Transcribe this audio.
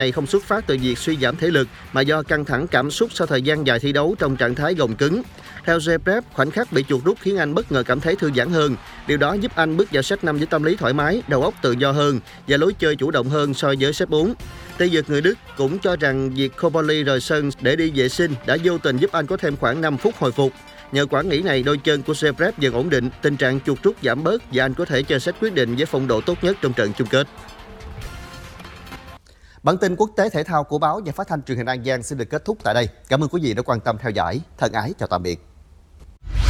này không xuất phát từ việc suy giảm thể lực mà do căng thẳng cảm xúc sau thời gian dài thi đấu trong trạng thái gồng cứng. Theo Zverev, khoảnh khắc bị chuột rút khiến anh bất ngờ cảm thấy thư giãn hơn. Điều đó giúp anh bước vào set 5 với tâm lý thoải mái, đầu óc tự do hơn và lối chơi chủ động hơn so với set 4. Tay vợt người Đức cũng cho rằng việc Cobolli rời sân để đi vệ sinh đã vô tình giúp anh có thêm khoảng 5 phút hồi phục. Nhờ quả nghỉ này, đôi chân của Zverev dần ổn định, tình trạng chuột rút giảm bớt và anh có thể chơi set quyết định với phong độ tốt nhất trong trận chung kết. Bản tin quốc tế thể thao của báo và phát thanh truyền hình An Giang xin được kết thúc tại đây. Cảm ơn quý vị đã quan tâm theo dõi. Thân ái chào tạm biệt.